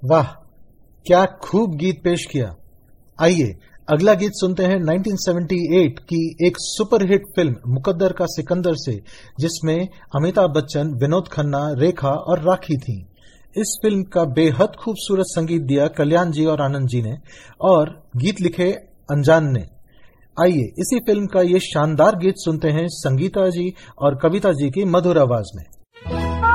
वाह, क्या खूब गीत पेश किया। आइए अगला गीत सुनते हैं 1978 की एक सुपरहिट फिल्म मुकद्दर का सिकंदर से, जिसमें अमिताभ बच्चन, विनोद खन्ना, रेखा और राखी थीं। इस फिल्म का बेहद खूबसूरत संगीत दिया कल्याण जी और आनंद जी ने, और गीत लिखे अनजान ने। आइए इसी फिल्म का ये शानदार गीत सुनते हैं संगीता जी और कविता जी की मधुर आवाज में।